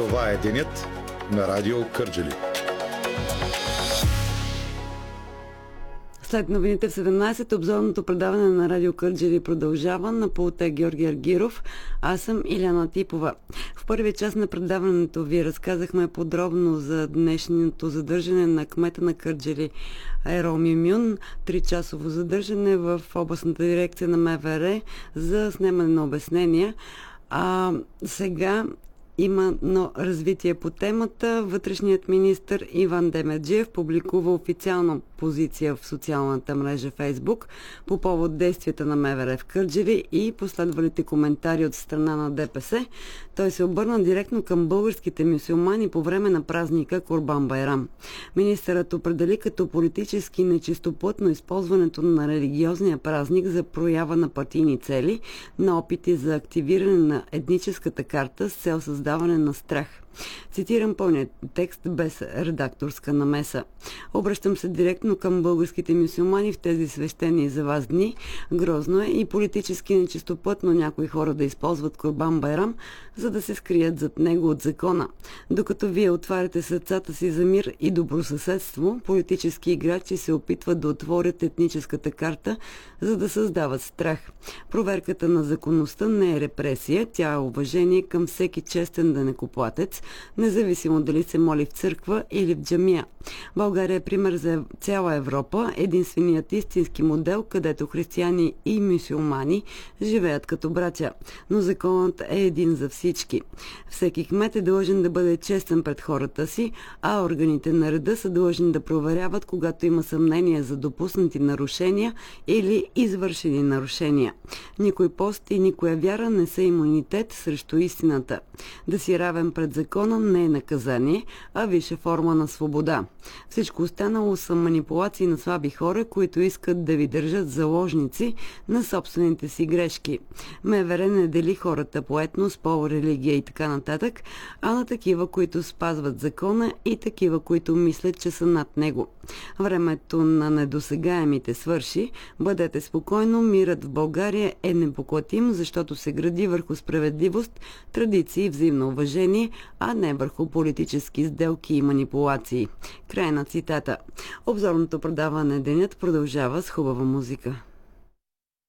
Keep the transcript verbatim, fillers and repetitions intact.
Това е денят на Радио Кърджали. След новините в седемнайсет, обзорното предаване на Радио Кърджали продължава. На пулта е Георги Аргиров. Аз съм Иляна Типова. В първия част на предаването ви разказахме подробно за днешното задържане на кмета на Кърджали Ерол Мюмюн. Тричасово задържане в областната дирекция на МВР за снемане на обяснения. А сега има но развитие по темата. Вътрешният министър Иван Демерджиев публикува официална позиция в социалната мрежа Фейсбук по повод действията на МВР в Кърджали и последвалите коментари от страна на ДПС. Той се обърна директно към българските мюсюлмани по време на празника Курбан Байрам. Министърът определи като политически нечистоплътно използването на религиозния празник за проява на партийни цели, на опити за активиране на етническата карта с цел създаване на страх. Цитирам пълният текст без редакторска намеса. Обръщам се директно към българските мюсюлмани в тези свещени за вас дни. Грозно е и политически нечистоплътно някои хора да използват Курбан Байрам, за да се скрият зад него от закона. Докато вие отваряте сърцата си за мир и добросъседство, политически играчи се опитват да отворят етническата карта, за да създават страх. Проверката на законността не е репресия, тя е уважение към всеки честен данъкоплатец, независимо дали се моли в църква или в джамия. България е пример за цяла Европа, единственият истински модел, където християни и мюсюлмани живеят като братя. Но законът е един за всички. Всеки кмет е длъжен да бъде честен пред хората си, а органите на реда са длъжни да проверяват, когато има съмнение за допуснати нарушения или извършени нарушения. Никой пост и никоя вяра не са имунитет срещу истината. Да си равен пред закона не е наказание, а висша форма на свобода. Всичко останало са манипулации на слаби хора, които искат да ви държат заложници на собствените си грешки. МВР не дели хората по етнос, пол, религия и така нататък, а на такива, които спазват закона и такива, които мислят, че са над него. Времето на недосегаемите свърши. Бъдете спокойно, мирът в България е непоклатим, защото се гради върху справедливост, традиции и взаимно уважение, а не върху политически сделки и манипулации. Край на цитата. Обзорното предаване Денят продължава с хубава музика.